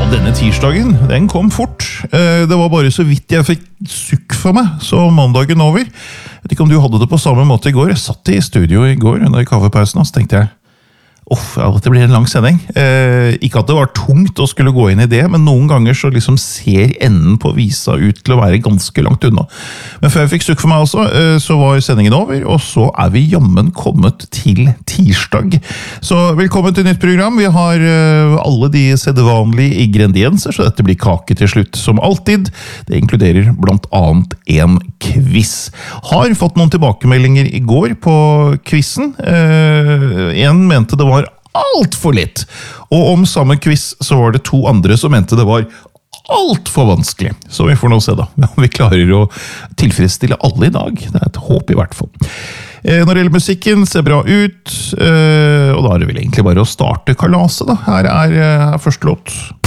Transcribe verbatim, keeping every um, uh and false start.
Denne tirsdagen, den kom fort. Det var bare så vidt jeg fikk sukk for meg, så mandagen over. Jeg vet ikke om du hadde det på samme måte i går. Jeg satt i studio i går under kaffepausen, og så tenkte jeg, Uff, ja, det blir en lang sending. Eh, ikke at det var tungt å skulle gå inn i det, men noen ganger så liksom ser enden på visa ut til å være ganske langt unna. Men før jeg fikk sukk for meg også, eh, så var sendingen over, og så er vi jammen kommet til tirsdag. Så velkommen til nytt program. Vi har eh, alle de sedvanlige ingredienser, så dette blir kake til slutt som alltid. Det inkluderer blant annet en quiz. Har fått noen tilbakemeldinger i går på quizen. Eh, en mente det var alt for litt. Og om samme quiz så var det to andre som mente det var alt for vanskelig. Så vi får nå se da. Vi klarer å tilfredsstille alle i dag. Det er et håp i hvert fall. Når det gjelder musikken, ser bra ut. Og da er det vel egentlig bare å starte kalaset da. Her er, er første låt.